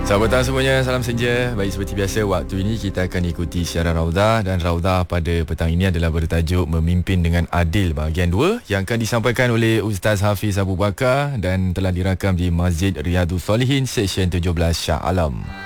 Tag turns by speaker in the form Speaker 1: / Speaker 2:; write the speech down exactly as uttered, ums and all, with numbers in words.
Speaker 1: Selamat petang semuanya, salam senja. Baik, seperti biasa waktu ini kita akan ikuti siaran Raudah, dan Raudah pada petang ini adalah bertajuk Memimpin dengan Adil bahagian dua yang akan disampaikan oleh Ustaz Hafiz Abu Bakar dan telah dirakam di Masjid Riyadhus Solihin Seksyen tujuh belas Shah Alam.